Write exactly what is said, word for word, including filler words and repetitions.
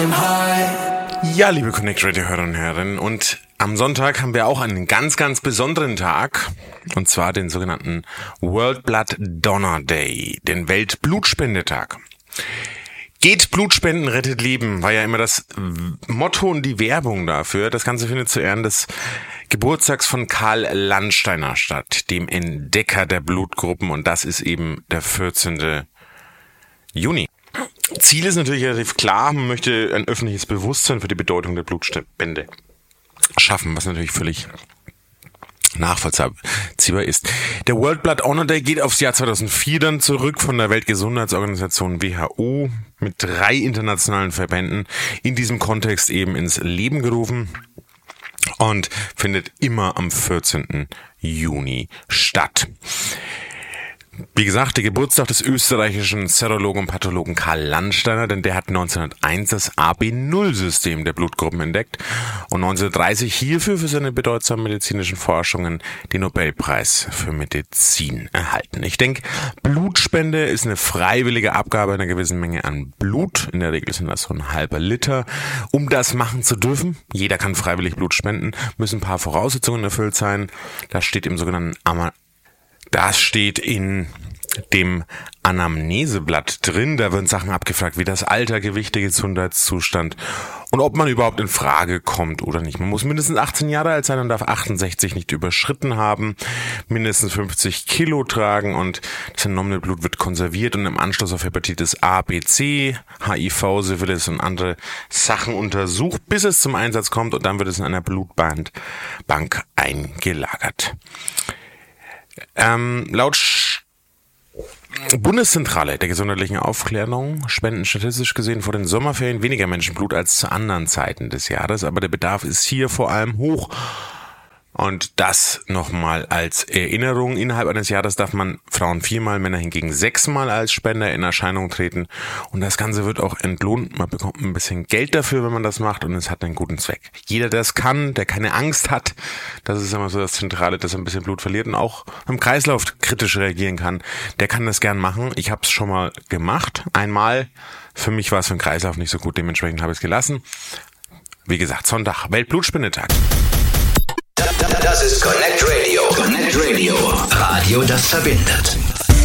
Ja, liebe Connect Radio-Hörerinnen und Hörer, und am Sonntag haben wir auch einen ganz, ganz besonderen Tag, und zwar den sogenannten World Blood Donor Day, den Weltblutspendetag. Geht Blutspenden, rettet Leben, war ja immer das Motto und die Werbung dafür. Das Ganze findet zu Ehren des Geburtstags von Karl Landsteiner statt, dem Entdecker der Blutgruppen, und das ist eben der vierzehnten Juni. Ziel ist natürlich relativ klar, man möchte ein öffentliches Bewusstsein für die Bedeutung der Blutspende schaffen, was natürlich völlig nachvollziehbar ist. Der World Blood Donor Day geht aufs Jahr zweitausendvier dann zurück, von der Weltgesundheitsorganisation W H O mit drei internationalen Verbänden in diesem Kontext eben ins Leben gerufen und findet immer am vierzehnten Juni statt. Wie gesagt, der Geburtstag des österreichischen Serologen und Pathologen Karl Landsteiner, denn der hat neunzehnhunderteins das A B null System der Blutgruppen entdeckt und neunzehnhundertdreißig hierfür für seine bedeutsamen medizinischen Forschungen den Nobelpreis für Medizin erhalten. Ich denke, Blutspende ist eine freiwillige Abgabe einer gewissen Menge an Blut. In der Regel sind das so ein halber Liter. Um das machen zu dürfen, jeder kann freiwillig Blut spenden, müssen ein paar Voraussetzungen erfüllt sein. Das steht im sogenannten Ama Das steht in dem Anamneseblatt drin. Da werden Sachen abgefragt wie das Alter, Gewicht, der Gesundheitszustand und ob man überhaupt in Frage kommt oder nicht. Man muss mindestens achtzehn Jahre alt sein und darf achtundsechzig nicht überschritten haben, mindestens fünfzig Kilo tragen und das entnommene Blut wird konserviert und im Anschluss auf Hepatitis A, B, C, H I V, Syphilis und andere Sachen untersucht, bis es zum Einsatz kommt, und dann wird es in einer Blutbank Bank eingelagert. Ähm, laut Sch- Bundeszentrale der gesundheitlichen Aufklärung spenden statistisch gesehen vor den Sommerferien weniger Menschen Blut als zu anderen Zeiten des Jahres, aber der Bedarf ist hier vor allem hoch. Und das nochmal als Erinnerung. Innerhalb eines Jahres darf man Frauen viermal, Männer hingegen sechsmal als Spender in Erscheinung treten. Und das Ganze wird auch entlohnt. Man bekommt ein bisschen Geld dafür, wenn man das macht, und es hat einen guten Zweck. Jeder, der es kann, der keine Angst hat, das ist immer so das Zentrale, dass er ein bisschen Blut verliert und auch im Kreislauf kritisch reagieren kann, der kann das gern machen. Ich habe es schon mal gemacht. Einmal. Für mich war es für den Kreislauf nicht so gut, dementsprechend habe ich es gelassen. Wie gesagt, Sonntag, Weltblutspendetag. Das ist Connect Radio. Connect Radio. Radio, das verbindet.